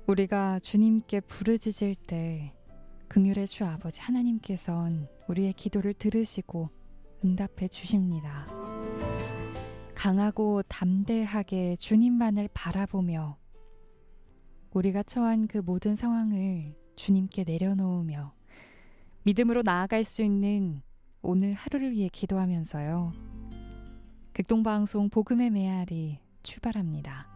우리가 주님께 부르짖을 때 긍휼의 주 아버지 하나님께선 우리의 기도를 들으시고 응답해 주십니다. 강하고 담대하게 주님만을 바라보며 우리가 처한 그 모든 상황을 주님께 내려놓으며 믿음으로 나아갈 수 있는 오늘 하루를 위해 기도하면서요. 극동방송 복음의 메아리 출발합니다.